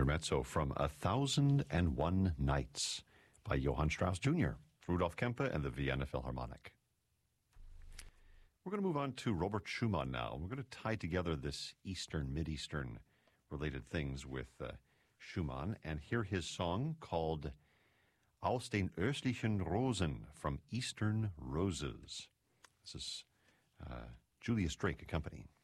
intermezzo from 1001 Nights by Johann Strauss Jr., Rudolf Kempe, and the Vienna Philharmonic. We're going to move on to Robert Schumann now. We're going to tie together this Eastern, Mid-Eastern related things with Schumann and hear his song called Aus den östlichen Rosen, from Eastern Roses. This is Julius Drake accompanying.